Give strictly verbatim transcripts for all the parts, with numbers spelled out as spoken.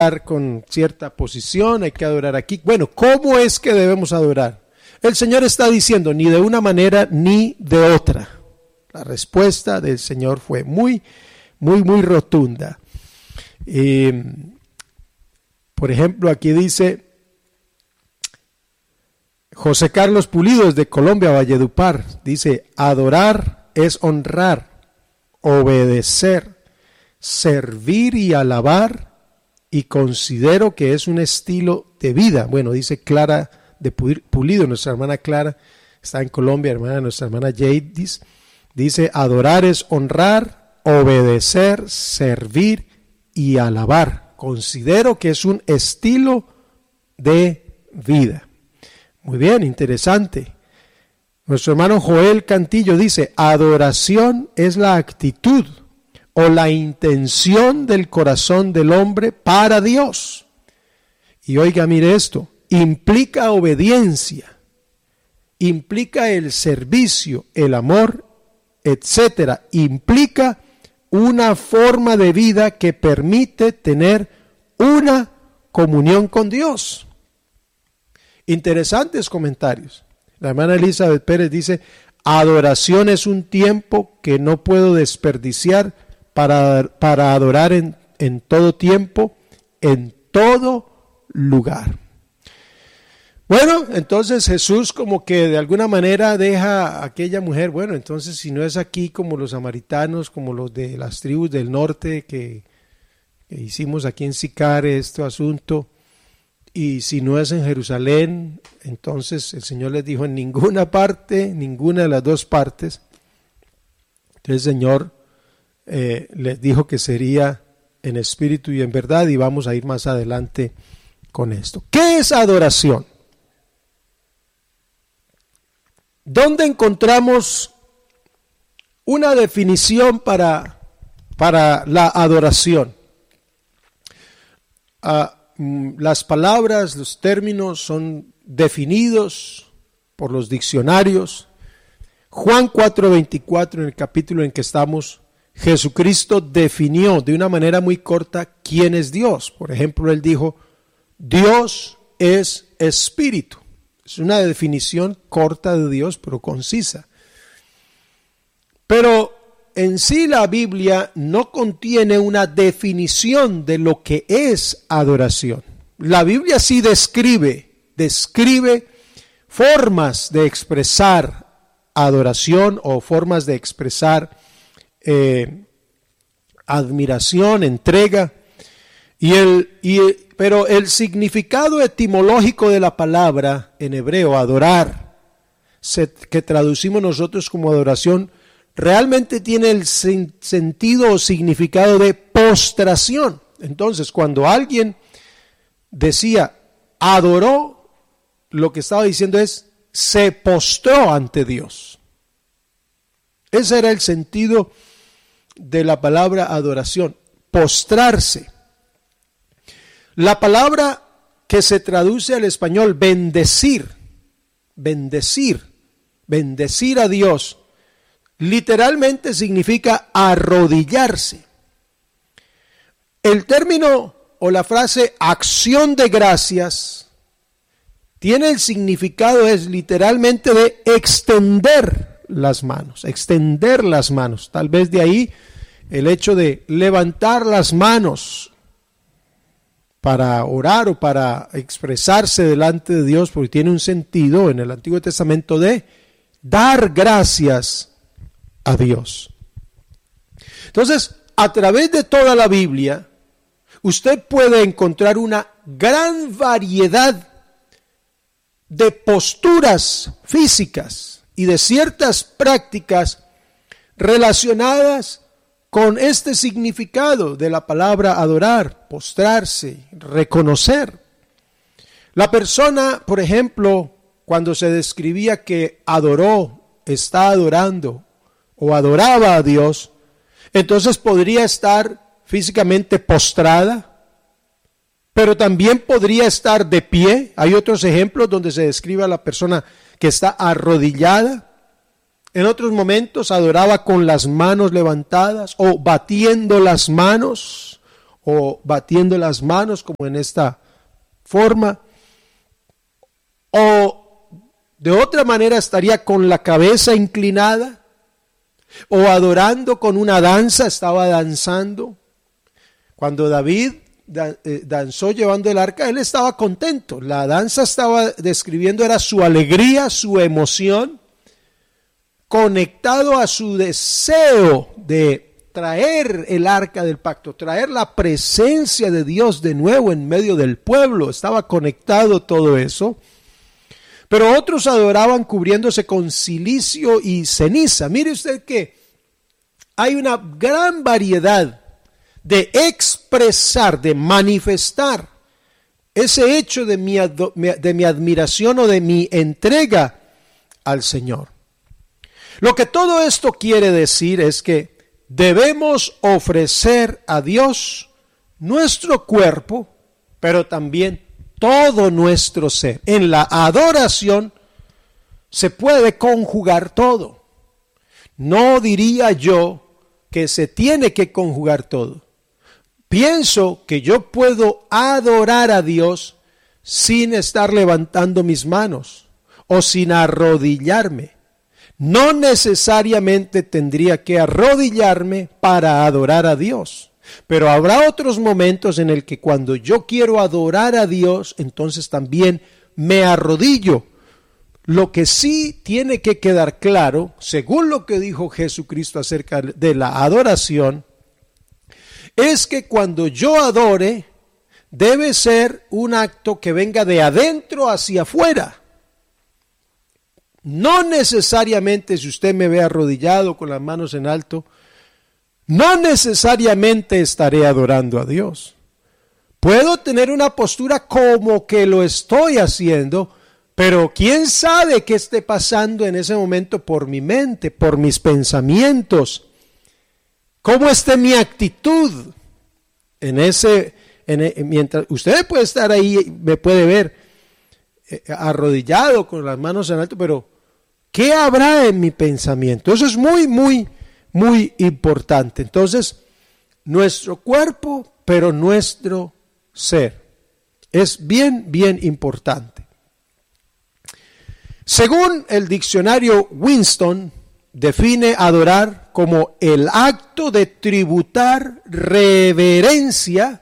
estar con cierta posición, hay que adorar aquí. Bueno, ¿cómo es que debemos adorar? El Señor está diciendo, ni de una manera ni de otra. La respuesta del Señor fue muy, muy, muy rotunda. Eh, por ejemplo, aquí dice José Carlos Pulido de Colombia, Valledupar, dice, adorar es honrar, obedecer, servir y alabar, y considero que es un estilo de vida. Bueno, dice Clara de Pulido, nuestra hermana Clara, está en Colombia, hermana, nuestra hermana Jade, dice, dice, adorar es honrar, obedecer, servir y alabar. Considero que es un estilo de vida. Muy bien, interesante. Nuestro hermano Joel Cantillo dice, adoración es la actitud o la intención del corazón del hombre para Dios. Y oiga, mire esto, implica obediencia, implica el servicio, el amor, etcétera. Implica una forma de vida que permite tener una comunión con Dios. Interesantes comentarios. La hermana Elizabeth Pérez dice, adoración es un tiempo que no puedo desperdiciar para, para adorar en, en todo tiempo, en todo lugar. Bueno, entonces Jesús como que de alguna manera deja a aquella mujer, bueno, entonces si no es aquí como los samaritanos, como los de las tribus del norte que, que hicimos aquí en Sicar este asunto, y si no es en Jerusalén, entonces el Señor les dijo en ninguna parte, ninguna de las dos partes. Entonces el Señor eh, les dijo que sería en espíritu y en verdad, y vamos a ir más adelante con esto. ¿Qué es adoración? ¿Dónde encontramos una definición para, para la adoración? Uh, las palabras, los términos son definidos por los diccionarios. Juan cuatro veinticuatro, en el capítulo en que estamos, Jesucristo definió de una manera muy corta quién es Dios. Por ejemplo, él dijo, Dios es espíritu. Es una definición corta de Dios, pero concisa. Pero en sí la Biblia no contiene una definición de lo que es adoración. La Biblia sí describe, describe formas de expresar adoración o formas de expresar eh, admiración, entrega. Y el, y el, pero el significado etimológico de la palabra en hebreo, adorar, se, que traducimos nosotros como adoración, realmente tiene el sen, sentido o significado de postración. Entonces, cuando alguien decía adoró, lo que estaba diciendo es se postró ante Dios. Ese era el sentido de la palabra adoración, postrarse. La palabra que se traduce al español bendecir, bendecir, bendecir a Dios, literalmente significa arrodillarse. El término o la frase acción de gracias tiene el significado, es literalmente de extender las manos, extender las manos. Tal vez de ahí el hecho de levantar las manos para orar o para expresarse delante de Dios, porque tiene un sentido en el Antiguo Testamento de dar gracias a Dios. Entonces, a través de toda la Biblia, usted puede encontrar una gran variedad de posturas físicas y de ciertas prácticas relacionadas con este significado de la palabra adorar, postrarse, reconocer. La persona, por ejemplo, cuando se describía que adoró, está adorando o adoraba a Dios, entonces podría estar físicamente postrada, pero también podría estar de pie. Hay otros ejemplos donde se describe a la persona que está arrodillada. En otros momentos adoraba con las manos levantadas o batiendo las manos o batiendo las manos como en esta forma, o de otra manera estaría con la cabeza inclinada, o adorando con una danza, estaba danzando. Cuando David danzó llevando el arca, él estaba contento. La danza estaba describiendo, era su alegría, su emoción, conectado a su deseo de traer el arca del pacto, traer la presencia de Dios de nuevo en medio del pueblo. Estaba conectado todo eso. Pero otros adoraban cubriéndose con cilicio y ceniza. Mire usted que hay una gran variedad de expresar, de manifestar ese hecho de mi, de mi admiración o de mi entrega al Señor. Lo que todo esto quiere decir es que debemos ofrecer a Dios nuestro cuerpo, pero también todo nuestro ser. En la adoración se puede conjugar todo. No diría yo que se tiene que conjugar todo. Pienso que yo puedo adorar a Dios sin estar levantando mis manos o sin arrodillarme. No necesariamente tendría que arrodillarme para adorar a Dios. Pero habrá otros momentos en el que cuando yo quiero adorar a Dios, entonces también me arrodillo. Lo que sí tiene que quedar claro, según lo que dijo Jesucristo acerca de la adoración, es que cuando yo adore, debe ser un acto que venga de adentro hacia afuera. No necesariamente, si usted me ve arrodillado con las manos en alto, no necesariamente estaré adorando a Dios. Puedo tener una postura como que lo estoy haciendo, pero quién sabe qué esté pasando en ese momento por mi mente, por mis pensamientos. ¿Cómo esté mi actitud? En ese, en, mientras usted puede estar ahí, me puede ver eh, arrodillado con las manos en alto, pero ¿qué habrá en mi pensamiento? Eso es muy, muy Muy importante. Entonces, nuestro cuerpo, pero nuestro ser. Es bien, bien importante. Según el diccionario Winston, define adorar como el acto de tributar reverencia.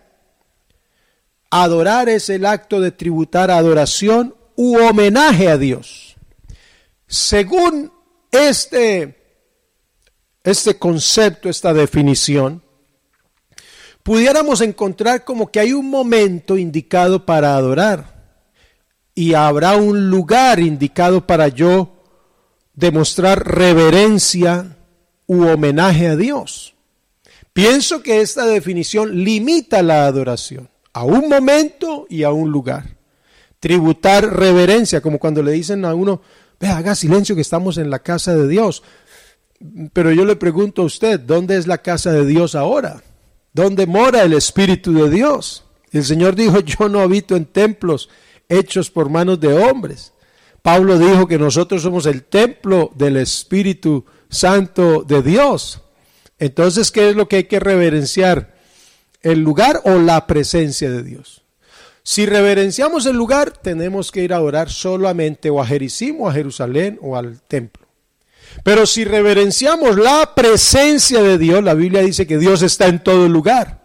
Adorar es el acto de tributar adoración u homenaje a Dios. Según este Este concepto, esta definición, pudiéramos encontrar como que hay un momento indicado para adorar y habrá un lugar indicado para yo demostrar reverencia u homenaje a Dios. Pienso que esta definición limita la adoración a un momento y a un lugar. Tributar reverencia, como cuando le dicen a uno, ve, haga silencio que estamos en la casa de Dios. Pero yo le pregunto a usted, ¿dónde es la casa de Dios ahora? ¿Dónde mora el Espíritu de Dios? El Señor dijo, yo no habito en templos hechos por manos de hombres. Pablo dijo que nosotros somos el templo del Espíritu Santo de Dios. Entonces, ¿qué es lo que hay que reverenciar? ¿El lugar o la presencia de Dios? Si reverenciamos el lugar, tenemos que ir a orar solamente o a Jericim o a Jerusalén o al templo. Pero si reverenciamos la presencia de Dios, la Biblia dice que Dios está en todo lugar.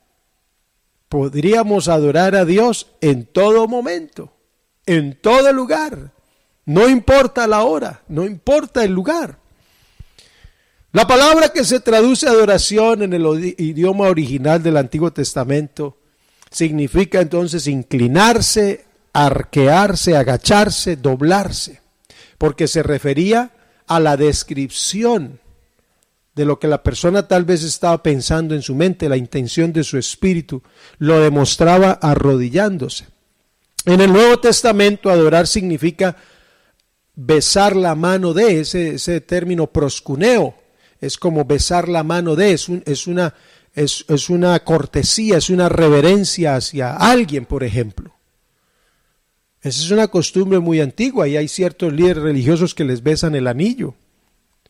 Podríamos adorar a Dios en todo momento, en todo lugar. No importa la hora, no importa el lugar. La palabra que se traduce adoración en el idioma original del Antiguo Testamento significa entonces inclinarse, arquearse, agacharse, doblarse, porque se refería a la descripción de lo que la persona tal vez estaba pensando en su mente, la intención de su espíritu, lo demostraba arrodillándose. En el Nuevo Testamento, adorar significa besar la mano de, ese, ese término proscuneo, es como besar la mano de, es, un, es, una, es, es una cortesía, es una reverencia hacia alguien, por ejemplo. Esa es una costumbre muy antigua y hay ciertos líderes religiosos que les besan el anillo.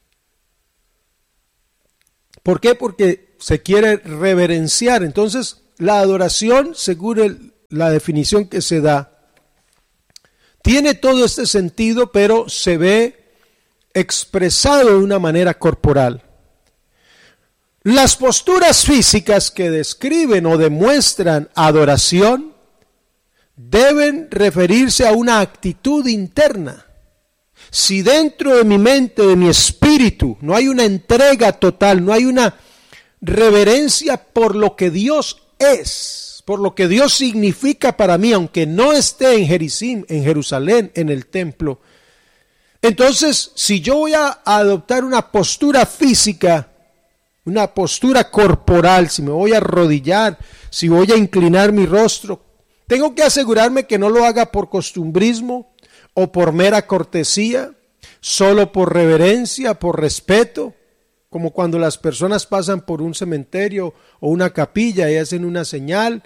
¿Por qué? Porque se quiere reverenciar. Entonces, la adoración, según el, la definición que se da, tiene todo este sentido, pero se ve expresado de una manera corporal. Las posturas físicas que describen o demuestran adoración deben referirse a una actitud interna. Si dentro de mi mente, de mi espíritu, no hay una entrega total, no hay una reverencia por lo que Dios es, por lo que Dios significa para mí, aunque no esté en Gerizim, en Jerusalén, en el templo, entonces si yo voy a adoptar una postura física, una postura corporal, si me voy a arrodillar, si voy a inclinar mi rostro, tengo que asegurarme que no lo haga por costumbrismo o por mera cortesía, solo por reverencia, por respeto, como cuando las personas pasan por un cementerio o una capilla y hacen una señal,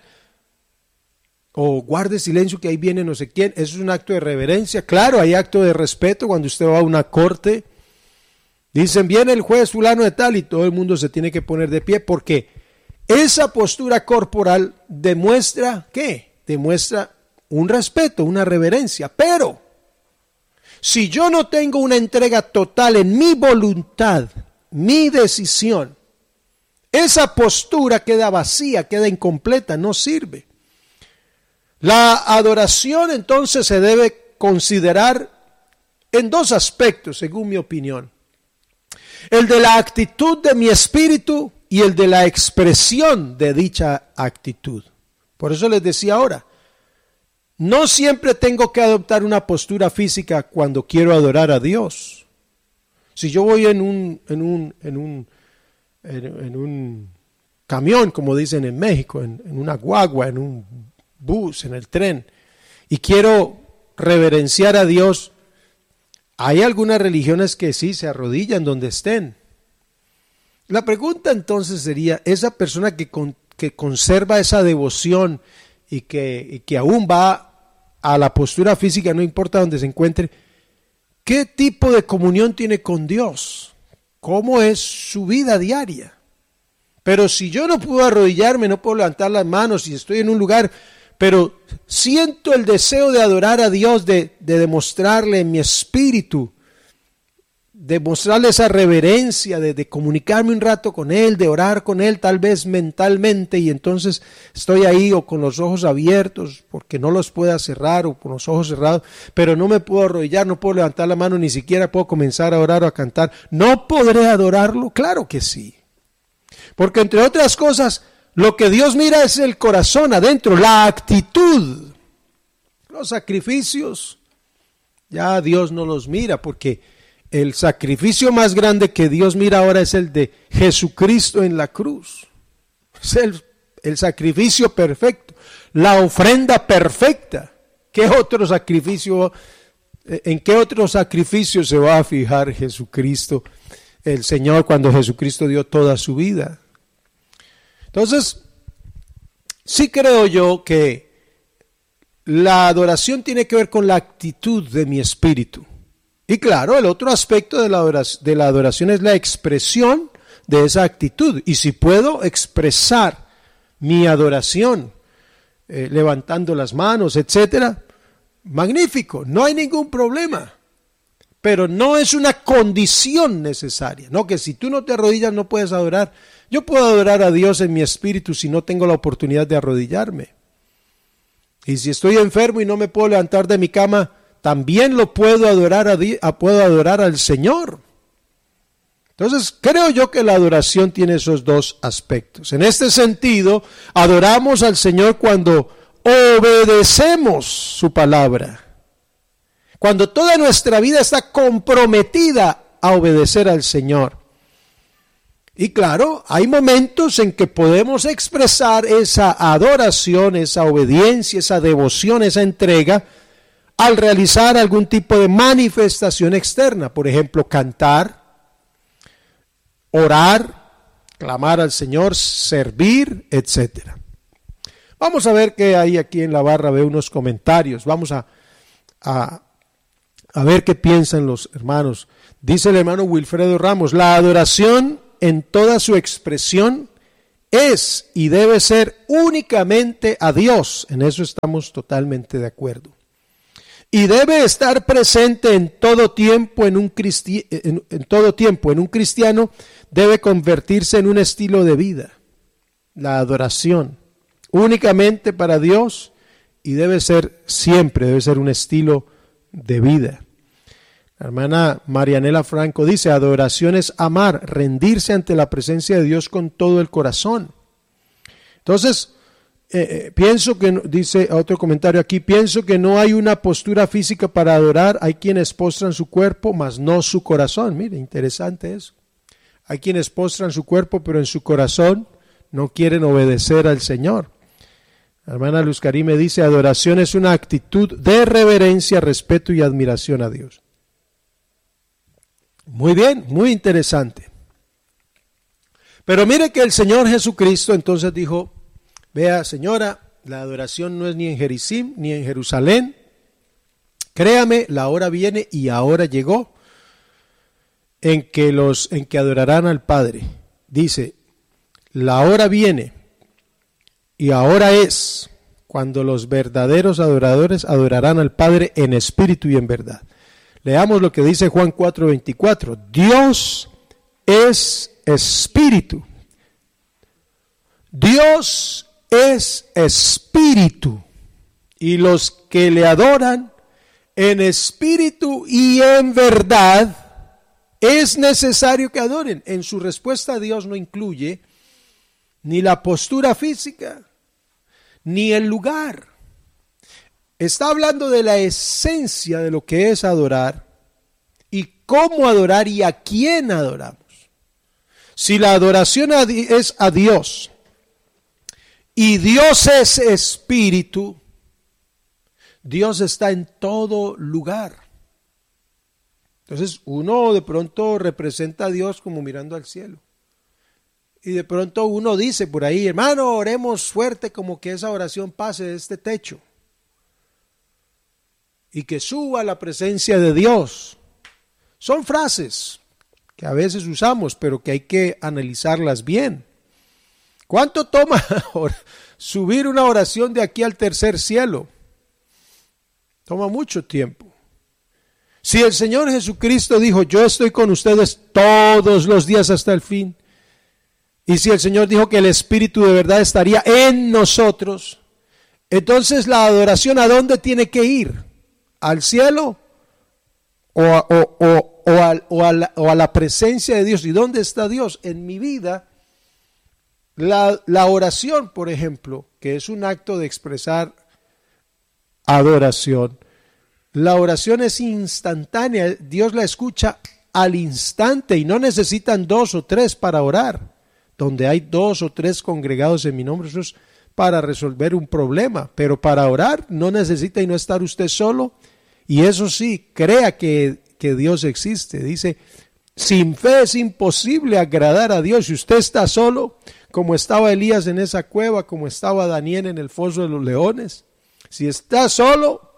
o guarde silencio que ahí viene no sé quién. Eso es un acto de reverencia. Claro, hay acto de respeto cuando usted va a una corte. Dicen, viene el juez fulano de tal y todo el mundo se tiene que poner de pie porque esa postura corporal demuestra, ¿qué? Demuestra un respeto, una reverencia. Pero si yo no tengo una entrega total en mi voluntad, mi decisión, esa postura queda vacía, queda incompleta, no sirve. La adoración entonces se debe considerar en dos aspectos, según mi opinión. El de la actitud de mi espíritu y el de la expresión de dicha actitud. Por eso les decía ahora, no siempre tengo que adoptar una postura física cuando quiero adorar a Dios. Si yo voy en un, en un, en un, en, en un camión, como dicen en México, en, en una guagua, en un bus, en el tren, y quiero reverenciar a Dios, hay algunas religiones que sí se arrodillan donde estén. La pregunta entonces sería, esa persona que, con, que conserva esa devoción y que, y que aún va a la postura física, no importa donde se encuentre, ¿qué tipo de comunión tiene con Dios? ¿Cómo es su vida diaria? Pero si yo no puedo arrodillarme, no puedo levantar las manos, si estoy en un lugar, pero siento el deseo de adorar a Dios, de, de demostrarle en mi espíritu, de mostrarle esa reverencia, de, de comunicarme un rato con Él, de orar con Él, tal vez mentalmente, y entonces estoy ahí o con los ojos abiertos, porque no los pueda cerrar, o con los ojos cerrados, pero no me puedo arrodillar, no puedo levantar la mano, ni siquiera puedo comenzar a orar o a cantar. ¿No podré adorarlo? Claro que sí. Porque entre otras cosas, lo que Dios mira es el corazón adentro, la actitud. Los sacrificios, ya Dios no los mira, porque el sacrificio más grande que Dios mira ahora es el de Jesucristo en la cruz. Es el, el sacrificio perfecto, la ofrenda perfecta. ¿Qué otro sacrificio, en qué otro sacrificio se va a fijar Jesucristo, el Señor, cuando Jesucristo dio toda su vida? Entonces, sí creo yo que la adoración tiene que ver con la actitud de mi espíritu. Y claro, el otro aspecto de la adoración, de la adoración es la expresión de esa actitud. Y si puedo expresar mi adoración, eh, levantando las manos, etcétera, magnífico, no hay ningún problema. Pero no es una condición necesaria, no que si tú no te arrodillas no puedes adorar. Yo puedo adorar a Dios en mi espíritu si no tengo la oportunidad de arrodillarme. Y si estoy enfermo y no me puedo levantar de mi cama, también lo puedo adorar a Dios, puedo adorar al Señor. Entonces, creo yo que la adoración tiene esos dos aspectos. En este sentido, adoramos al Señor cuando obedecemos su palabra. Cuando toda nuestra vida está comprometida a obedecer al Señor. Y claro, hay momentos en que podemos expresar esa adoración, esa obediencia, esa devoción, esa entrega, al realizar algún tipo de manifestación externa. Por ejemplo, cantar, orar, clamar al Señor, servir, etcétera. Vamos a ver qué hay aquí en la barra, veo unos comentarios. Vamos a, a, a ver qué piensan los hermanos. Dice el hermano Wilfredo Ramos, la adoración en toda su expresión es y debe ser únicamente a Dios. En eso estamos totalmente de acuerdo. Y debe estar presente en todo tiempo en un cristi- en, en todo tiempo en un cristiano. Debe convertirse en un estilo de vida, la adoración, únicamente para Dios, y debe ser siempre, debe ser un estilo de vida. La hermana Marianela Franco dice: adoración es amar, rendirse ante la presencia de Dios con todo el corazón. Entonces, eh, eh, pienso que, dice otro comentario aquí, pienso que no hay una postura física para adorar. Hay quienes postran su cuerpo, mas no su corazón. Mire, interesante eso. Hay quienes postran su cuerpo, pero en su corazón no quieren obedecer al Señor. La hermana Luz Karime dice: adoración es una actitud de reverencia, respeto y admiración a Dios. Muy bien, muy interesante. Pero mire que el Señor Jesucristo entonces dijo: vea, señora, la adoración no es ni en Gerizim ni en Jerusalén. Créame, la hora viene y ahora llegó en que los en que adorarán al Padre. Dice: la hora viene y ahora es cuando los verdaderos adoradores adorarán al Padre en espíritu y en verdad. Leamos lo que dice Juan cuatro veinticuatro. Dios es espíritu. Dios es espíritu, y los que le adoran en espíritu y en verdad es necesario que adoren. En su respuesta a Dios no incluye ni la postura física ni el lugar. Está hablando de la esencia de lo que es adorar y cómo adorar y a quién adoramos. Si la adoración es a Dios y Dios es espíritu, Dios está en todo lugar. Entonces uno de pronto representa a Dios como mirando al cielo. Y de pronto uno dice por ahí: hermano, oremos fuerte, como que esa oración pase de este techo y que suba la presencia de Dios. Son frases que a veces usamos, pero que hay que analizarlas bien. ¿Cuánto toma subir una oración de aquí al tercer cielo? Toma mucho tiempo. Si el Señor Jesucristo dijo: yo estoy con ustedes todos los días hasta el fin, y si el Señor dijo que el Espíritu de verdad estaría en nosotros, entonces la adoración, ¿a dónde tiene que ir? ¿Al cielo o a, o, o, o, a, o, a la, o a la presencia de Dios? ¿Y dónde está Dios? En mi vida, la, la oración, por ejemplo, que es un acto de expresar adoración, la oración es instantánea. Dios la escucha al instante y no necesitan dos o tres para orar. Donde hay dos o tres congregados en mi nombre, eso es para resolver un problema, pero para orar no necesita y no estar usted solo. Y eso sí, crea que, que Dios existe. Dice: sin fe es imposible agradar a Dios. Si usted está solo, como estaba Elías en esa cueva, como estaba Daniel en el foso de los leones, si está solo,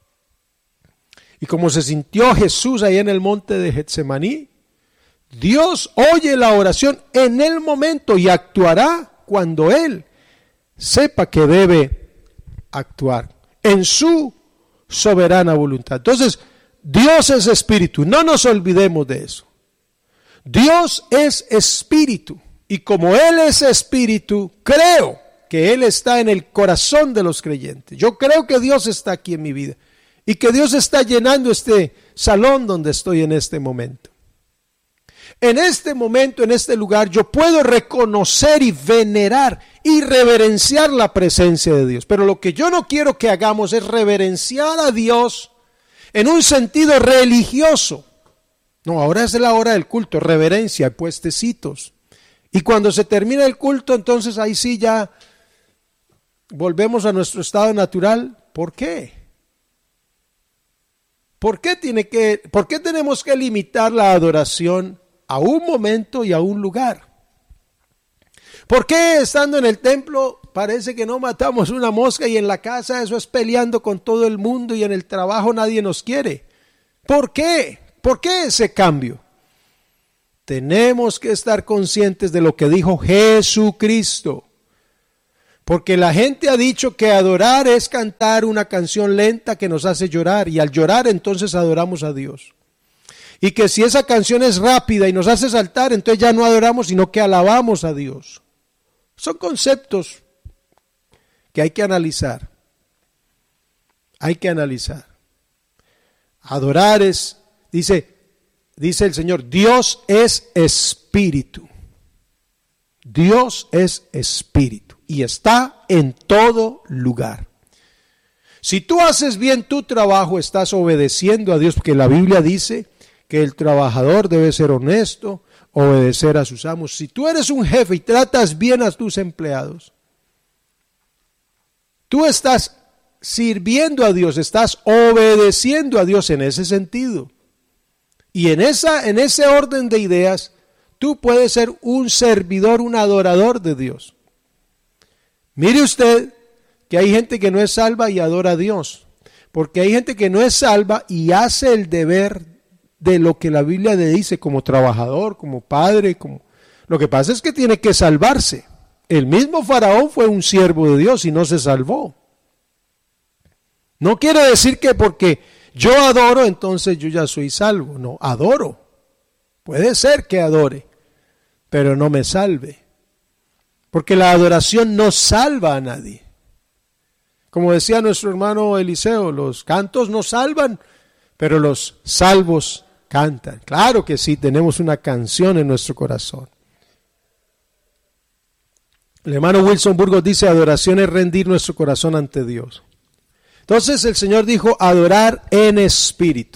y como se sintió Jesús ahí en el monte de Getsemaní, Dios oye la oración en el momento y actuará cuando Él sepa que debe actuar en su soberana voluntad. Entonces, Dios es espíritu, no nos olvidemos de eso. Dios es espíritu, y como Él es espíritu, creo que Él está en el corazón de los creyentes. Yo creo que Dios está aquí en mi vida y que Dios está llenando este salón donde estoy en este momento. En este momento, en este lugar, yo puedo reconocer y venerar y reverenciar la presencia de Dios. Pero lo que yo no quiero que hagamos es reverenciar a Dios en un sentido religioso. No, ahora es la hora del culto, reverencia, puestecitos. Y cuando se termina el culto, entonces ahí sí ya volvemos a nuestro estado natural. ¿Por qué? ¿Por qué tiene que, por qué tenemos que limitar la adoración a un momento y a un lugar? ¿Por qué estando en el templo parece que no matamos una mosca y en la casa eso es peleando con todo el mundo y en el trabajo nadie nos quiere? ¿Por qué? ¿Por qué ese cambio? tenemos que estar conscientes de lo que dijo Jesucristo. Porque la gente ha dicho que adorar es cantar una canción lenta que nos hace llorar, y al llorar entonces adoramos a Dios. Y que si esa canción es rápida y nos hace saltar, entonces ya no adoramos, sino que alabamos a Dios. Son conceptos que hay que analizar. Hay que analizar. Adorar es, dice, dice el Señor, Dios es espíritu. Dios es espíritu y está en todo lugar. Si tú haces bien tu trabajo, estás obedeciendo a Dios, porque la Biblia dice que el trabajador debe ser honesto, obedecer a sus amos. Si tú eres un jefe y tratas bien a tus empleados, tú estás sirviendo a Dios, estás obedeciendo a Dios en ese sentido. Y en esa, en ese orden de ideas, tú puedes ser un servidor, un adorador de Dios. Mire usted que hay gente que no es salva y adora a Dios, porque hay gente que no es salva y hace el deber de lo que la Biblia le dice como trabajador, como padre, como... Lo que pasa es que tiene que salvarse. El mismo Faraón fue un siervo de Dios y no se salvó. No quiere decir que porque yo adoro, entonces yo ya soy salvo. No, adoro. Puede ser que adore, pero no me salve. Porque la adoración no salva a nadie. Como decía nuestro hermano Eliseo, los cantos no salvan, pero los salvos cantan. Claro que sí, tenemos una canción en nuestro corazón. El hermano Wilson Burgos dice, adoración es rendir nuestro corazón ante Dios. Entonces el Señor dijo, adorar en espíritu.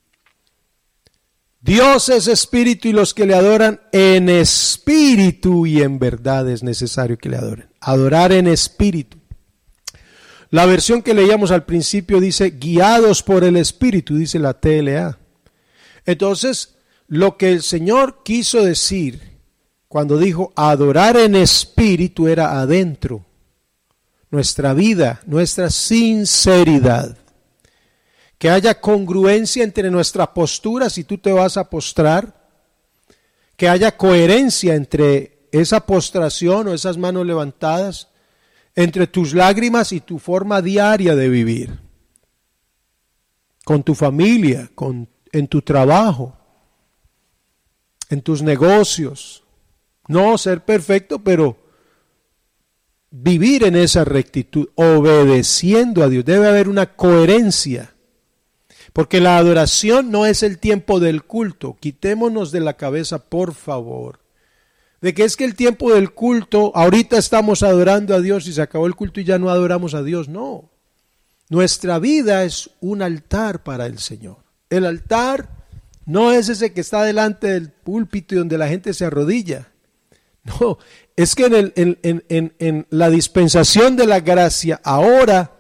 Dios es espíritu y los que le adoran en espíritu y en verdad es necesario que le adoren. Adorar en espíritu. La versión que leíamos al principio dice, guiados por el espíritu, dice la T L A. Entonces, lo que el Señor quiso decir cuando dijo adorar en espíritu era adentro. Nuestra vida, nuestra sinceridad. Que haya congruencia entre nuestra postura si tú te vas a postrar. Que haya coherencia entre esa postración o esas manos levantadas, entre tus lágrimas y tu forma diaria de vivir. Con tu familia, con, en tu trabajo, en tus negocios. No ser perfecto, pero vivir en esa rectitud, obedeciendo a Dios. Debe haber una coherencia. Porque la adoración no es el tiempo del culto. Quitémonos de la cabeza, por favor, de que es que el tiempo del culto, ahorita estamos adorando a Dios y se acabó el culto y ya no adoramos a Dios. No. Nuestra vida es un altar para el Señor. El altar no es ese que está delante del púlpito y donde la gente se arrodilla. No, es que en, el, en, en, en, en la dispensación de la gracia ahora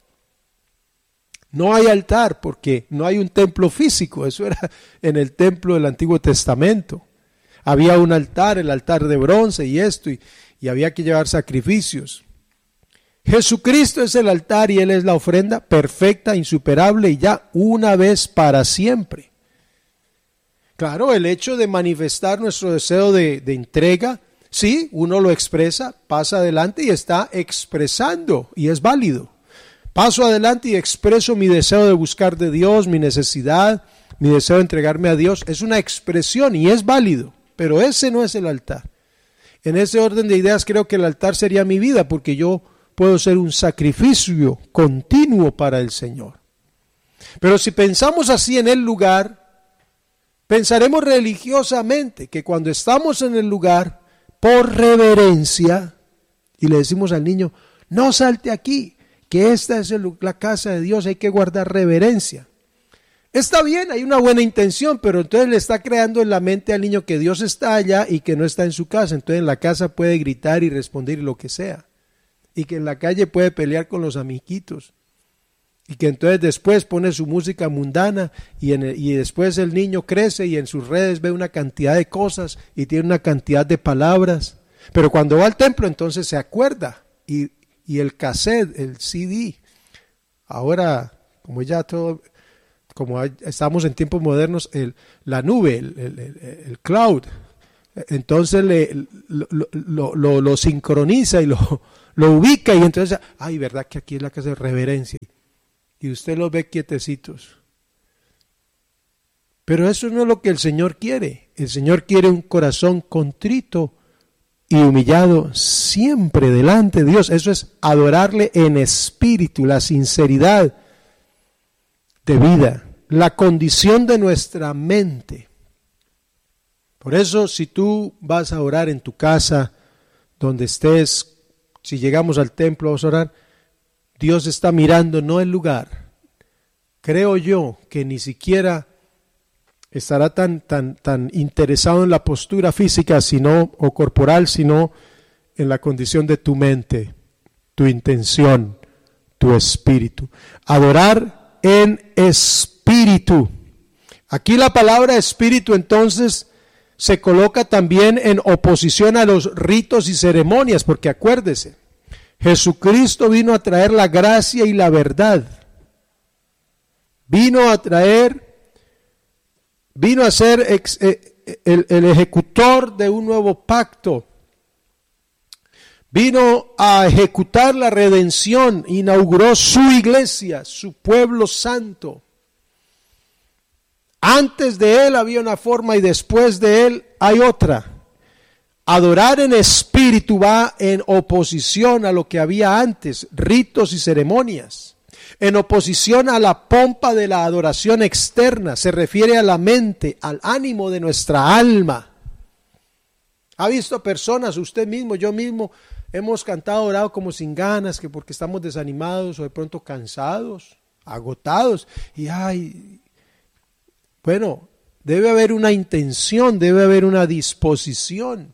no hay altar porque no hay un templo físico. Eso era en el templo del Antiguo Testamento. Había un altar, el altar de bronce y esto, y, y había que llevar sacrificios. Jesucristo es el altar y Él es la ofrenda perfecta, insuperable y ya una vez para siempre. Claro, el hecho de manifestar nuestro deseo de, de entrega, sí, uno lo expresa, pasa adelante y está expresando y es válido. Paso adelante y expreso mi deseo de buscar de Dios, mi necesidad, mi deseo de entregarme a Dios. Es una expresión y es válido, pero ese no es el altar. En ese orden de ideas creo que el altar sería mi vida, porque yo puedo ser un sacrificio continuo para el Señor. Pero si pensamos así en el lugar, pensaremos religiosamente que cuando estamos en el lugar, por reverencia, y le decimos al niño, no salte aquí, que esta es el, la casa de Dios, hay que guardar reverencia. Está bien, hay una buena intención, pero entonces le está creando en la mente al niño que Dios está allá y que no está en su casa. Entonces en la casa puede gritar y responder lo que sea. Y que en la calle puede pelear con los amiguitos. Y que entonces después pone su música mundana y, en el, y después el niño crece y en sus redes ve una cantidad de cosas y tiene una cantidad de palabras. Pero cuando va al templo entonces se acuerda y, y el cassette, el C D, ahora como ya todo... como hay, estamos en tiempos modernos, el, la nube, el, el, el, el cloud. Entonces le, lo, lo, lo, lo sincroniza y lo, lo ubica y entonces, ay, verdad que aquí es la casa de reverencia. Y usted los ve quietecitos. Pero eso no es lo que el Señor quiere. El Señor quiere un corazón contrito y humillado siempre delante de Dios. Eso es adorarle en espíritu, la sinceridad de vida, la condición de nuestra mente. Por eso, si tú vas a orar en tu casa, donde estés, si llegamos al templo vamos a orar, Dios está mirando no el lugar. Creo yo que ni siquiera estará tan, tan, tan interesado en la postura física sino, o corporal, sino en la condición de tu mente, tu intención, tu espíritu. Adorar en espíritu. Aquí la palabra espíritu entonces se coloca también en oposición a los ritos y ceremonias, porque acuérdese, Jesucristo vino a traer la gracia y la verdad. Vino a traer, vino a ser ex, eh, el, el ejecutor de un nuevo pacto. Vino a ejecutar la redención, inauguró su iglesia, su pueblo santo. Antes de él había una forma y después de él hay otra. Adorar en espíritu va en oposición a lo que había antes, ritos y ceremonias. En oposición a la pompa de la adoración externa, se refiere a la mente, al ánimo de nuestra alma. ¿Ha visto personas, usted mismo, yo mismo, hemos cantado, orado como sin ganas, que porque estamos desanimados o de pronto cansados, agotados, y ay, bueno, debe haber una intención, debe haber una disposición.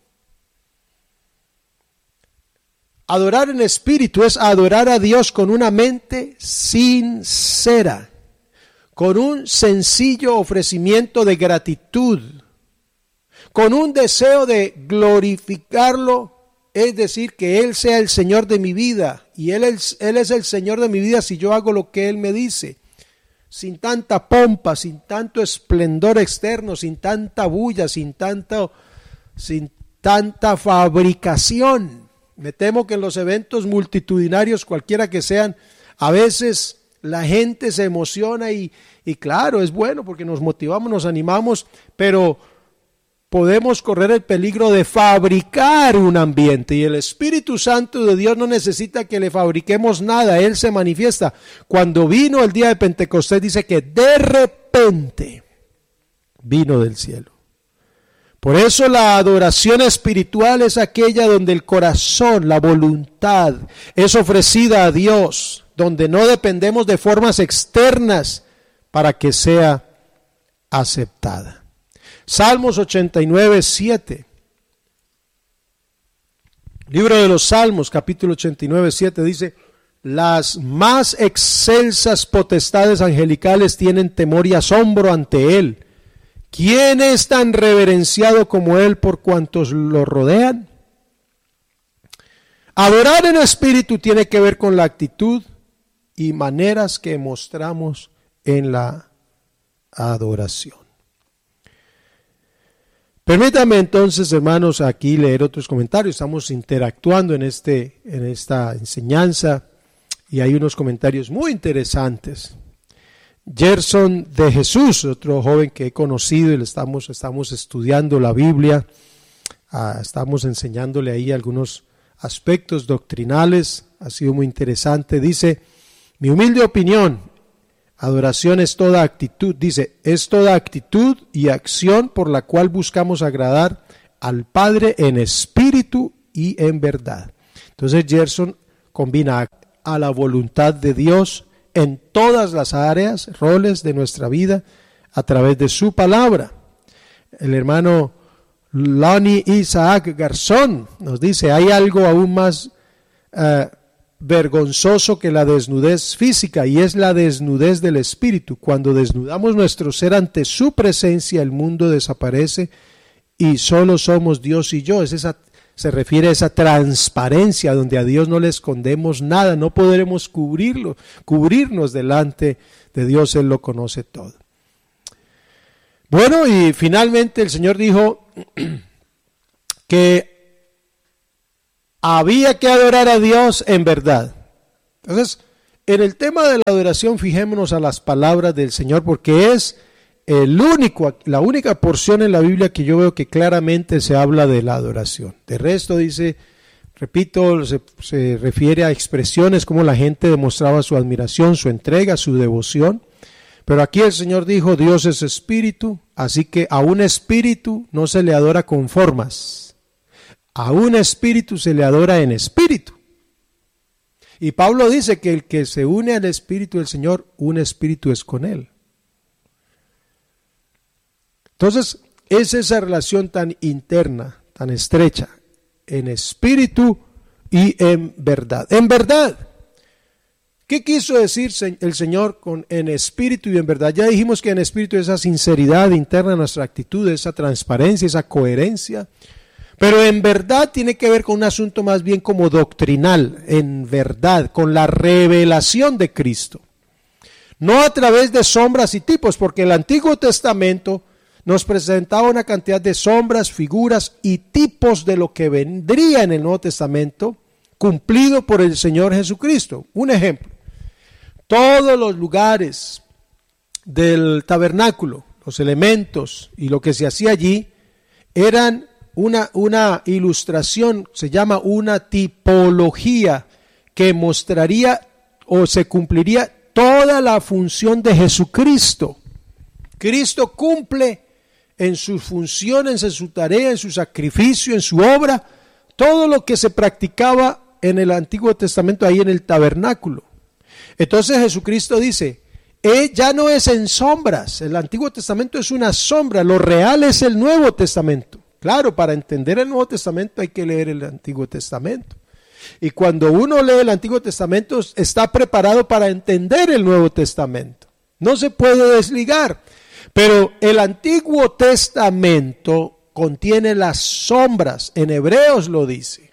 Adorar en espíritu es adorar a Dios con una mente sincera, con un sencillo ofrecimiento de gratitud, con un deseo de glorificarlo, es decir, que Él sea el Señor de mi vida, y Él es, Él es el Señor de mi vida si yo hago lo que Él me dice, sin tanta pompa, sin tanto esplendor externo, sin tanta bulla, sin, tanto, sin tanta fabricación. Me temo que en los eventos multitudinarios, cualquiera que sean, a veces la gente se emociona y, y claro, es bueno porque nos motivamos, nos animamos, pero podemos correr el peligro de fabricar un ambiente, y el Espíritu Santo de Dios no necesita que le fabriquemos nada, Él se manifiesta. Cuando vino el día de Pentecostés dice que de repente vino del cielo. Por eso la adoración espiritual es aquella donde el corazón, la voluntad es ofrecida a Dios, donde no dependemos de formas externas para que sea aceptada. Salmos ochenta y nueve, siete. Libro de los Salmos, capítulo ochenta y nueve, siete dice: las más excelsas potestades angelicales tienen temor y asombro ante Él. ¿Quién es tan reverenciado como Él por cuantos lo rodean? Adorar en espíritu tiene que ver con la actitud y maneras que mostramos en la adoración. Permítame entonces, hermanos, aquí leer otros comentarios. Estamos interactuando en, este, en esta enseñanza y hay unos comentarios muy interesantes. Gerson de Jesús, otro joven que he conocido y le estamos, estamos estudiando la Biblia, uh, estamos enseñándole ahí algunos aspectos doctrinales, ha sido muy interesante. Dice: mi humilde opinión, adoración es toda actitud, dice, es toda actitud y acción por la cual buscamos agradar al Padre en espíritu y en verdad. Entonces Gerson combina a la voluntad de Dios en todas las áreas, roles de nuestra vida, a través de su palabra. El hermano Lonnie Isaac Garzón nos dice: hay algo aún más uh, vergonzoso que la desnudez física, y es la desnudez del espíritu. Cuando desnudamos nuestro ser ante su presencia, el mundo desaparece y solo somos Dios y yo. Es esa se refiere a esa transparencia donde a Dios no le escondemos nada, no podremos cubrirlo, cubrirnos delante de Dios, Él lo conoce todo. Bueno, y finalmente el Señor dijo que había que adorar a Dios en verdad. Entonces, en el tema de la adoración, fijémonos a las palabras del Señor, porque es el único, la única porción en la Biblia que yo veo que claramente se habla de la adoración. De resto dice, repito, se, se refiere a expresiones como la gente demostraba su admiración, su entrega, su devoción. Pero aquí el Señor dijo, Dios es espíritu, así que a un espíritu no se le adora con formas. A un espíritu se le adora en espíritu. Y Pablo dice que el que se une al espíritu del Señor, un espíritu es con él. Entonces, es esa relación tan interna, tan estrecha, en espíritu y en verdad. En verdad, ¿qué quiso decir el Señor con en espíritu y en verdad? Ya dijimos que en espíritu es esa sinceridad interna de nuestra actitud, esa transparencia, esa coherencia. Pero en verdad tiene que ver con un asunto más bien como doctrinal, en verdad, con la revelación de Cristo. No a través de sombras y tipos, porque el Antiguo Testamento nos presentaba una cantidad de sombras, figuras y tipos de lo que vendría en el Nuevo Testamento, cumplido por el Señor Jesucristo. Un ejemplo, todos los lugares del tabernáculo, los elementos y lo que se hacía allí, eran una, una ilustración, se llama una tipología, que mostraría o se cumpliría toda la función de Jesucristo. Cristo cumple en sus funciones, en su tarea, en su sacrificio, en su obra, todo lo que se practicaba en el Antiguo Testamento, ahí en el tabernáculo. Entonces Jesucristo dice, eh, ya no es en sombras, el Antiguo Testamento es una sombra, lo real es el Nuevo Testamento. Claro, para entender el Nuevo Testamento hay que leer el Antiguo Testamento. Y cuando uno lee el Antiguo Testamento, está preparado para entender el Nuevo Testamento. No se puede desligar. Pero el Antiguo Testamento contiene las sombras, en Hebreos lo dice.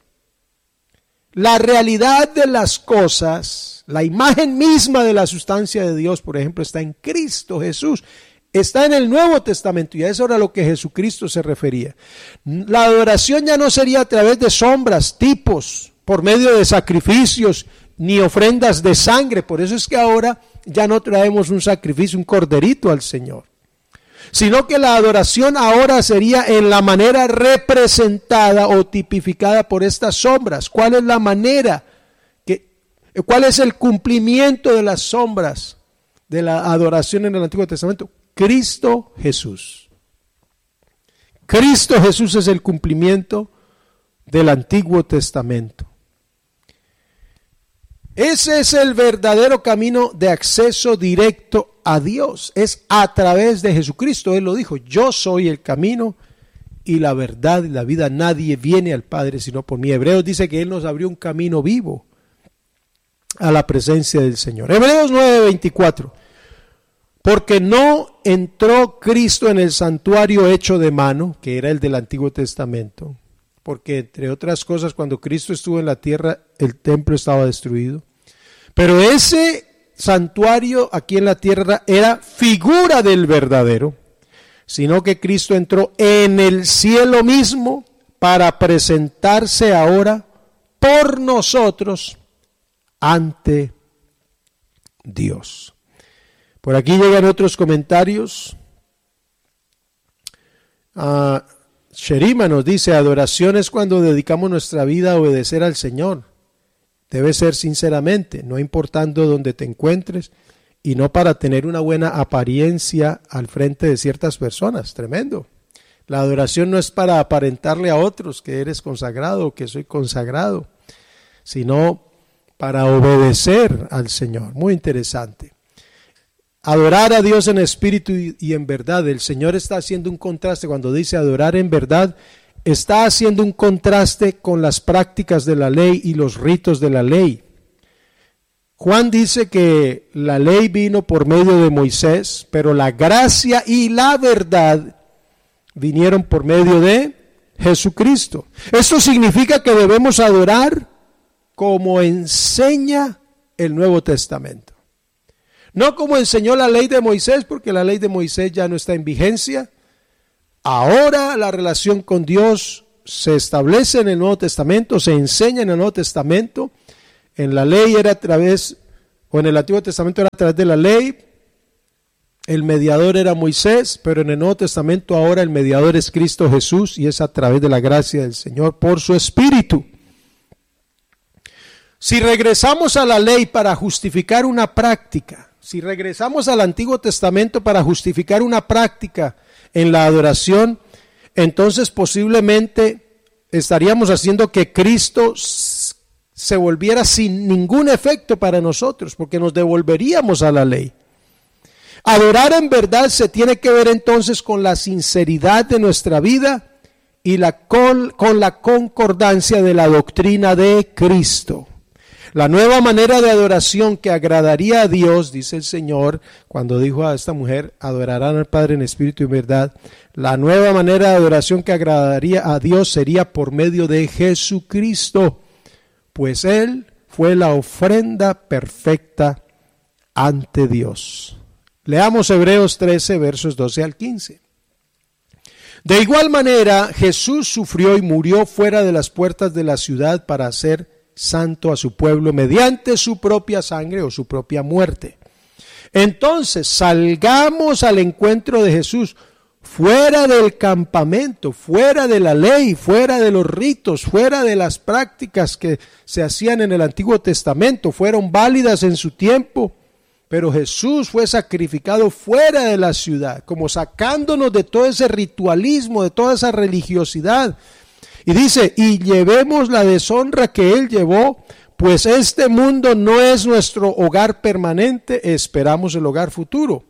La realidad de las cosas, la imagen misma de la sustancia de Dios, por ejemplo, está en Cristo Jesús. Está en el Nuevo Testamento y a eso era lo que Jesucristo se refería. La adoración ya no sería a través de sombras, tipos, por medio de sacrificios, ni ofrendas de sangre. Por eso es que ahora ya no traemos un sacrificio, un corderito al Señor. Sino que la adoración ahora sería en la manera representada o tipificada por estas sombras. ¿Cuál es la manera? Que, ¿Cuál es el cumplimiento de las sombras de la adoración en el Antiguo Testamento? Cristo Jesús. Cristo Jesús es el cumplimiento del Antiguo Testamento. Ese es el verdadero camino de acceso directo a Dios. Es a través de Jesucristo. Él lo dijo, yo soy el camino y la verdad y la vida. Nadie viene al Padre sino por mí. Hebreos dice que Él nos abrió un camino vivo a la presencia del Señor. Hebreos nueve veinticuatro. Porque no entró Cristo en el santuario hecho de mano, que era el del Antiguo Testamento, porque entre otras cosas cuando Cristo estuvo en la tierra el templo estaba destruido, pero ese santuario aquí en la tierra era figura del verdadero, sino que Cristo entró en el cielo mismo para presentarse ahora por nosotros ante Dios. Por aquí llegan otros comentarios. Uh, Sherima nos dice, adoración es cuando dedicamos nuestra vida a obedecer al Señor. Debe ser sinceramente, no importando dónde te encuentres y no para tener una buena apariencia al frente de ciertas personas. Tremendo. La adoración no es para aparentarle a otros que eres consagrado o que soy consagrado, sino para obedecer al Señor. Muy interesante. Adorar a Dios en espíritu y en verdad. El Señor está haciendo un contraste cuando dice adorar en verdad. Está haciendo un contraste con las prácticas de la ley y los ritos de la ley. Juan dice que la ley vino por medio de Moisés, pero la gracia y la verdad vinieron por medio de Jesucristo. Esto significa que debemos adorar como enseña el Nuevo Testamento. No como enseñó la ley de Moisés, porque la ley de Moisés ya no está en vigencia. Ahora la relación con Dios se establece en el Nuevo Testamento, se enseña en el Nuevo Testamento. En la ley era a través, o en el Antiguo Testamento era a través de la ley. El mediador era Moisés, pero en el Nuevo Testamento ahora el mediador es Cristo Jesús y es a través de la gracia del Señor por su Espíritu. Si regresamos a la ley para justificar una práctica, si regresamos al Antiguo Testamento para justificar una práctica en la adoración, entonces posiblemente estaríamos haciendo que Cristo se volviera sin ningún efecto para nosotros, porque nos devolveríamos a la ley. Adorar en verdad se tiene que ver entonces con la sinceridad de nuestra vida y la con, con la concordancia de la doctrina de Cristo. La nueva manera de adoración que agradaría a Dios, dice el Señor, cuando dijo a esta mujer, adorarán al Padre en espíritu y verdad. La nueva manera de adoración que agradaría a Dios sería por medio de Jesucristo, pues Él fue la ofrenda perfecta ante Dios. Leamos Hebreos trece, versos doce al quince. De igual manera, Jesús sufrió y murió fuera de las puertas de la ciudad para hacer santo a su pueblo mediante su propia sangre o su propia muerte. Entonces, salgamos al encuentro de Jesús fuera del campamento, fuera de la ley, fuera de los ritos, fuera de las prácticas que se hacían en el Antiguo Testamento, fueron válidas en su tiempo. Pero Jesús fue sacrificado fuera de la ciudad, como sacándonos de todo ese ritualismo, de toda esa religiosidad. Y dice, y llevemos la deshonra que Él llevó, pues este mundo no es nuestro hogar permanente, esperamos el hogar futuro.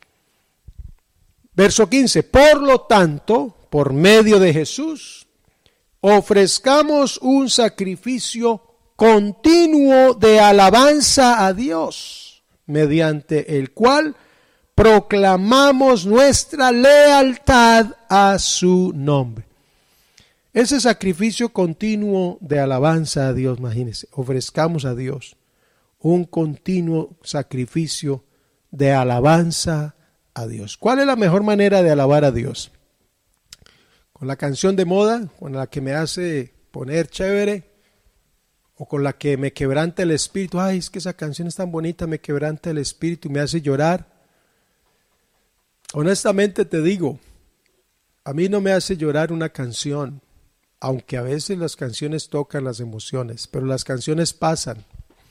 Verso quince, por lo tanto, por medio de Jesús, ofrezcamos un sacrificio continuo de alabanza a Dios, mediante el cual proclamamos nuestra lealtad a su nombre. Ese sacrificio continuo de alabanza a Dios, imagínense, ofrezcamos a Dios un continuo sacrificio de alabanza a Dios. ¿Cuál es la mejor manera de alabar a Dios? ¿Con la canción de moda, con la que me hace poner chévere? ¿O con la que me quebranta el espíritu? Ay, es que esa canción es tan bonita, me quebranta el espíritu y me hace llorar. Honestamente te digo, a mí no me hace llorar una canción, aunque a veces las canciones tocan las emociones, pero las canciones pasan.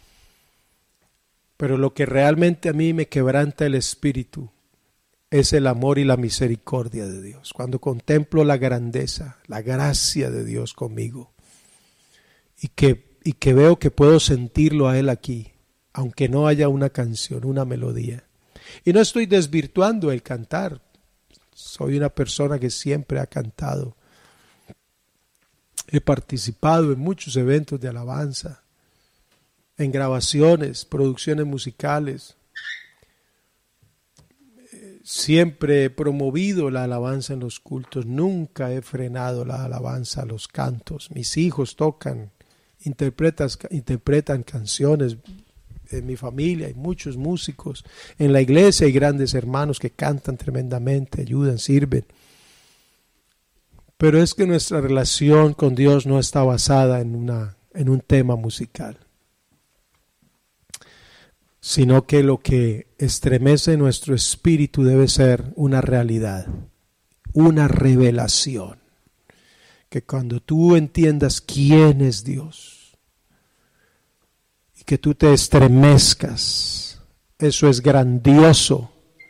Pero lo que realmente a mí me quebranta el espíritu es el amor y la misericordia de Dios. Cuando contemplo la grandeza, la gracia de Dios conmigo y que y que veo que puedo sentirlo a Él aquí, aunque no haya una canción, una melodía. Y no estoy desvirtuando el cantar, soy una persona que siempre ha cantado. He participado en muchos eventos de alabanza, en grabaciones, producciones musicales. Siempre he promovido la alabanza en los cultos, nunca he frenado la alabanza a los cantos. Mis hijos tocan Interpretas, interpretan canciones. En mi familia hay muchos músicos, en la iglesia hay grandes hermanos que cantan tremendamente, ayudan, sirven. Pero es que nuestra relación con Dios no está basada en, una, en un tema musical, sino que lo que estremece nuestro espíritu debe ser una realidad, una revelación. Que cuando tú entiendas quién es Dios y que tú te estremezcas, eso es grandioso.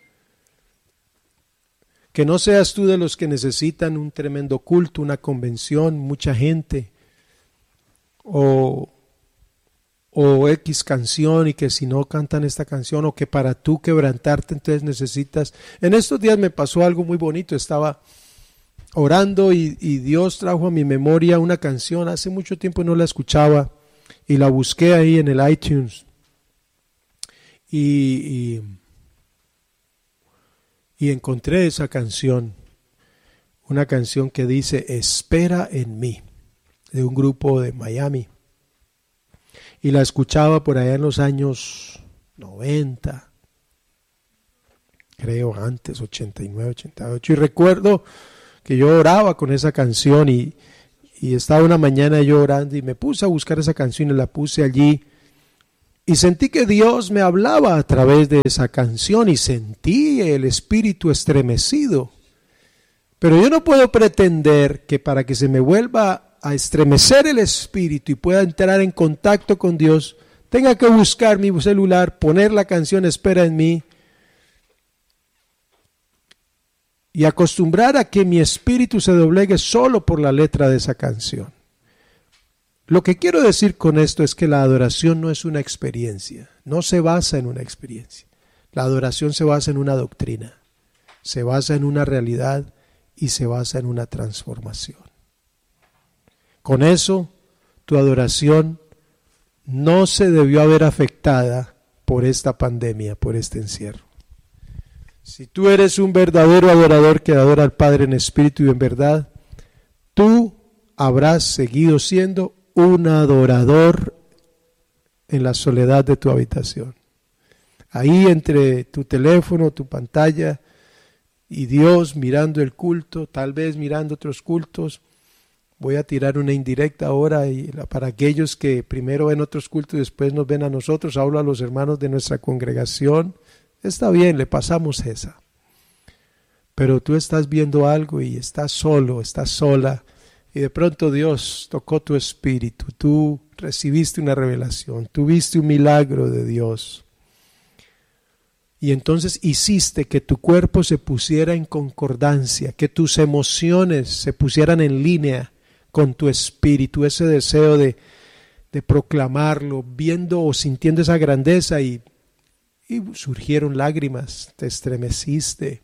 Que no seas tú de los que necesitan un tremendo culto, una convención, mucha gente, o, o X canción y que si no cantan esta canción, o que para tú quebrantarte entonces necesitas. En estos días me pasó algo muy bonito, estaba orando y, y Dios trajo a mi memoria una canción, hace mucho tiempo no la escuchaba y la busqué ahí en el iTunes y, y, y encontré esa canción, una canción que dice Espera en mí, de un grupo de Miami. Y la escuchaba por allá en los años noventa, creo antes, ochenta y nueve, ochenta y ocho. Y recuerdo que yo oraba con esa canción y, y estaba una mañana yo orando y me puse a buscar esa canción y la puse allí. Y sentí que Dios me hablaba a través de esa canción y sentí el espíritu estremecido. Pero yo no puedo pretender que para que se me vuelva a estremecer el espíritu y pueda entrar en contacto con Dios, tenga que buscar mi celular, poner la canción Espera en mí y acostumbrar a que mi espíritu se doblegue solo por la letra de esa canción. Lo que quiero decir con esto es que la adoración no es una experiencia, no se basa en una experiencia. La adoración se basa en una doctrina, se basa en una realidad y se basa en una transformación. Con eso, tu adoración no se debió haber afectada por esta pandemia, por este encierro. Si tú eres un verdadero adorador que adora al Padre en espíritu y en verdad, tú habrás seguido siendo un adorador en la soledad de tu habitación. Ahí entre tu teléfono, tu pantalla y Dios mirando el culto, tal vez mirando otros cultos. Voy a tirar una indirecta ahora y para aquellos que primero ven otros cultos y después nos ven a nosotros. Hablo a los hermanos de nuestra congregación. Está bien, le pasamos esa. Pero tú estás viendo algo y estás solo, estás sola. Y de pronto Dios tocó tu espíritu, tú recibiste una revelación, tuviste un milagro de Dios. Y entonces hiciste que tu cuerpo se pusiera en concordancia, que tus emociones se pusieran en línea con tu espíritu, ese deseo de, de proclamarlo, viendo o sintiendo esa grandeza y, y surgieron lágrimas, te estremeciste.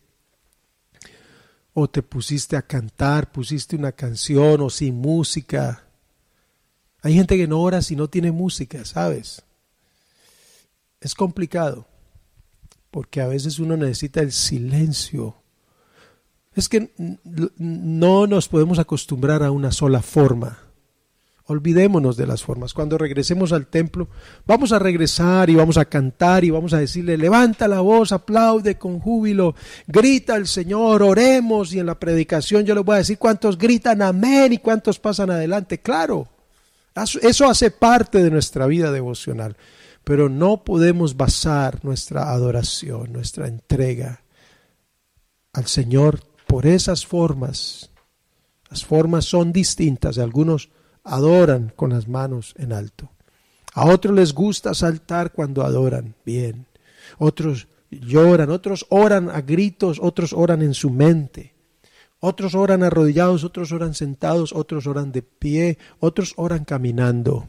O te pusiste a cantar, pusiste una canción o sin música. Hay gente que no ora si no tiene música, ¿sabes? Es complicado, porque a veces uno necesita el silencio. Es que no nos podemos acostumbrar a una sola forma. Olvidémonos de las formas. Cuando regresemos al templo, vamos a regresar y vamos a cantar y vamos a decirle, levanta la voz, aplaude con júbilo, grita al Señor, oremos. Y en la predicación yo les voy a decir cuántos gritan amén y cuántos pasan adelante. Claro, eso hace parte de nuestra vida devocional, pero no podemos basar nuestra adoración, nuestra entrega al Señor por esas formas. Las formas son distintas. Algunos adoran con las manos en alto. A otros les gusta saltar cuando adoran, bien. Otros lloran, otros oran a gritos, otros oran en su mente. Otros oran arrodillados, otros oran sentados, otros oran de pie, otros oran caminando.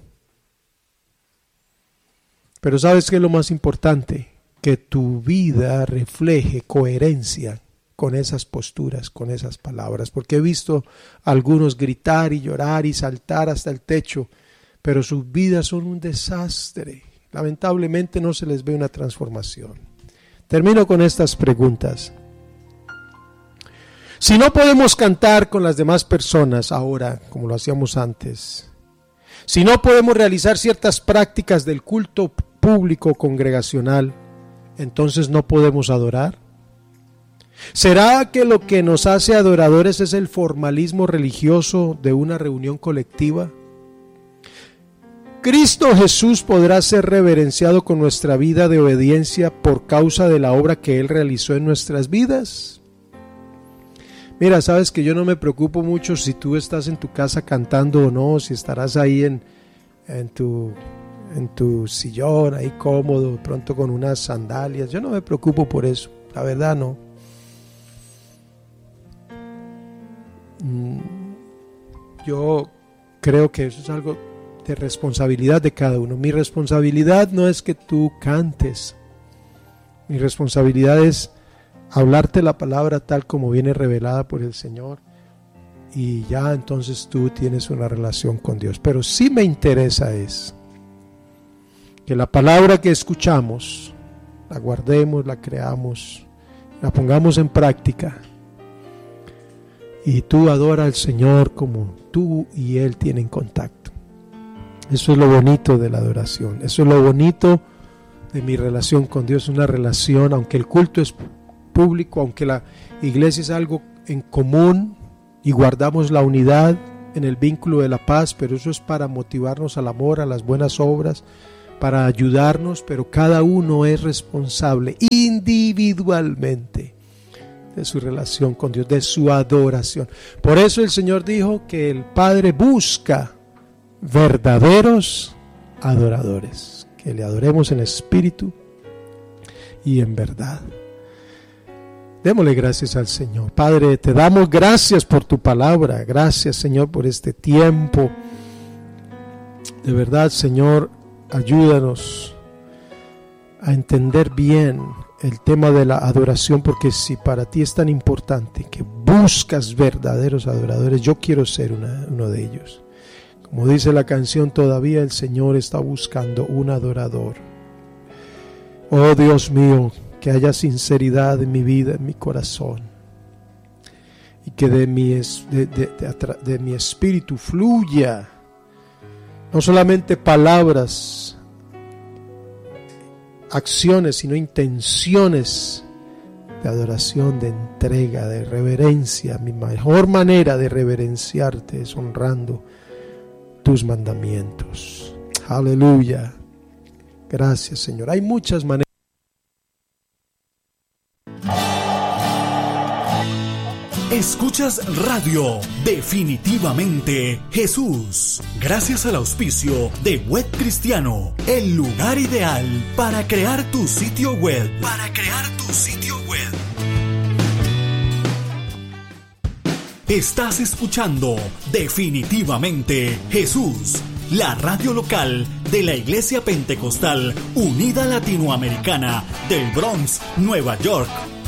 Pero ¿sabes qué es lo más importante? Que tu vida refleje coherencia con esas posturas, con esas palabras, porque he visto a algunos gritar y llorar y saltar hasta el techo, pero sus vidas son un desastre. Lamentablemente no se les ve una transformación. Termino con estas preguntas. Si no podemos cantar con las demás personas ahora, como lo hacíamos antes, si no podemos realizar ciertas prácticas del culto público congregacional, entonces no podemos adorar. ¿Será que lo que nos hace adoradores es el formalismo religioso de una reunión colectiva? ¿Cristo Jesús podrá ser reverenciado con nuestra vida de obediencia por causa de la obra que Él realizó en nuestras vidas? Mira, sabes que yo no me preocupo mucho si tú estás en tu casa cantando o no, si estarás ahí en, en, tu, en tu sillón, ahí cómodo, pronto con unas sandalias. Yo no me preocupo por eso, la verdad no. Yo creo que eso es algo de responsabilidad de cada uno. Mi responsabilidad no es que tú cantes. Mi responsabilidad es hablarte la palabra tal como viene revelada por el Señor, y ya entonces tú tienes una relación con Dios. Pero sí me interesa es que la palabra que escuchamos la guardemos, la creamos, la pongamos en práctica. y tú adora al Señor como tú y Él tienen contacto. Eso es lo bonito de la adoración. Eso es lo bonito de mi relación con Dios. Una relación, aunque el culto es público, aunque la iglesia es algo en común y guardamos la unidad en el vínculo de la paz, pero eso es para motivarnos al amor, a las buenas obras, para ayudarnos, pero cada uno es responsable individualmente de su relación con Dios, de su adoración. Por eso el Señor dijo que el Padre busca verdaderos adoradores, que le adoremos en espíritu y en verdad. Démosle gracias al Señor. Padre, te damos gracias por tu palabra. Gracias, Señor, por este tiempo. De verdad, Señor, ayúdanos a entender bien el tema de la adoración, porque si para ti es tan importante que buscas verdaderos adoradores, yo quiero ser una, uno de ellos. Como dice la canción, todavía el Señor está buscando un adorador. Oh Dios mío, que haya sinceridad en mi vida, en mi corazón, y que de mi, de, de, de, de mi espíritu fluya no solamente palabras, acciones, sino intenciones de adoración, de entrega, de reverencia. Mi mejor manera de reverenciarte es honrando tus mandamientos. Aleluya. Gracias, Señor. Hay muchas maneras. Escuchas Radio Definitivamente Jesús, gracias al auspicio de Web Cristiano, el lugar ideal para crear tu sitio web. Para crear tu sitio web. Estás escuchando Definitivamente Jesús, la radio local de la Iglesia Pentecostal Unida Latinoamericana del Bronx, Nueva York.